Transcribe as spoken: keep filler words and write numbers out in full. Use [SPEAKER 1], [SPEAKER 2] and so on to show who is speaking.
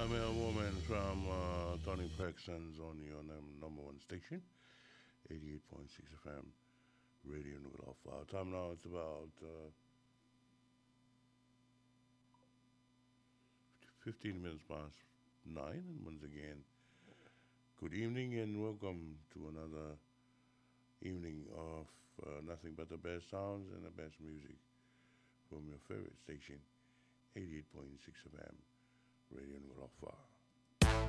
[SPEAKER 1] a woman from uh, Tony Braxton's on your num- number one station, eighty-eight point six F M, Radio Nouvelle Alpha. Time now it's about uh, fifteen minutes past nine. And once again, good evening and welcome to another evening of uh, nothing but the best sounds and the best music from your favorite station, eighty-eight point six F M, Radio Nouvelle Alpha.